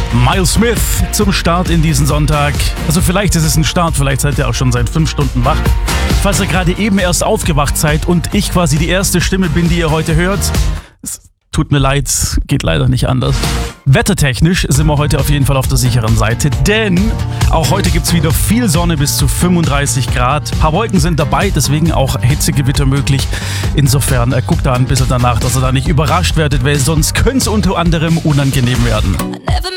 Miles Smith zum Start in diesen Sonntag. Also vielleicht ist es ein Start, vielleicht seid ihr auch schon seit 5 Stunden wach. Falls ihr gerade eben erst aufgewacht seid und ich quasi die erste Stimme bin, die ihr heute hört, es tut mir leid, geht leider nicht anders. Wettertechnisch sind wir heute auf jeden Fall auf der sicheren Seite, denn auch heute gibt es wieder viel Sonne bis zu 35 Grad. Ein paar Wolken sind dabei, deswegen auch Hitzegewitter möglich. Insofern guckt da ein bisschen danach, dass ihr da nicht überrascht werdet, weil sonst könnte es unter anderem unangenehm werden.